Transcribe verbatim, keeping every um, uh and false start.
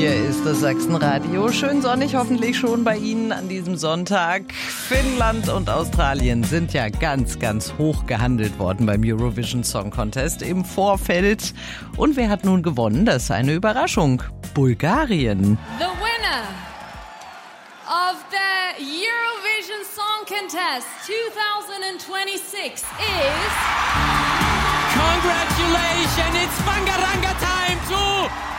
Hier ist das Sachsenradio. Schön sonnig hoffentlich schon bei Ihnen an diesem Sonntag. Finnland und Australien sind ja ganz, ganz hoch gehandelt worden beim Eurovision Song Contest im Vorfeld. Und wer hat nun gewonnen? Das ist eine Überraschung. Bulgarien. The winner of the Eurovision Song Contest twenty twenty-six is... Congratulations, it's Bangaranga time too!